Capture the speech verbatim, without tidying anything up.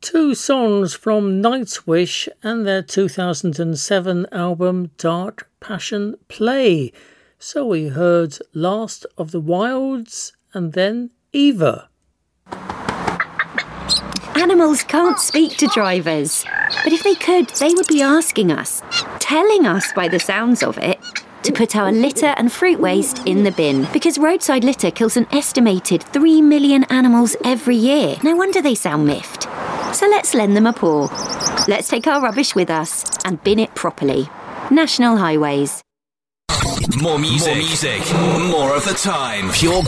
Two songs from Nightwish and their two thousand seven album Dark Passion Play. So we heard Last of the Wilds and then Eva. Animals can't speak to drivers, but if they could, they would be asking us, telling us by the sounds of it, to put our litter and fruit waste in the bin, because roadside litter kills an estimated three million animals every year. No wonder they sound miffed. So let's lend them a paw. Let's take our rubbish with us and bin it properly. National Highways. More music, more music, more of the time. Pure